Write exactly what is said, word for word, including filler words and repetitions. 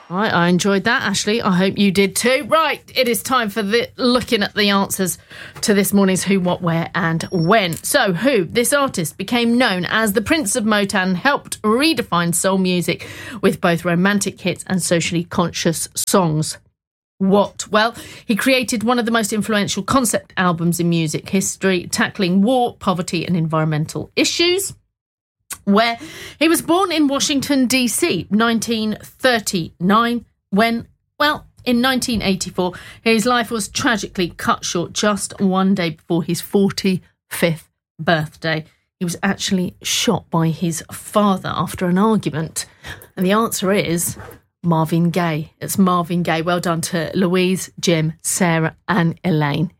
Right, I enjoyed that, Ashley. I hope you did too. Right, it is time for the looking at the answers to this morning's Who, What, Where and When. So, Who, this artist, became known as the Prince of Motown, helped redefine soul music with both romantic hits and socially conscious songs. What? Well, he created one of the most influential concept albums in music history, tackling war, poverty and environmental issues. Where? He was born in Washington, D C, nineteen thirty-nine, when, well, in nineteen eighty-four, his life was tragically cut short just one day before his forty-fifth birthday. He was actually shot by his father after an argument. And the answer is Marvin Gaye. It's Marvin Gaye. Well done to Louise, Jim, Sarah and Elaine.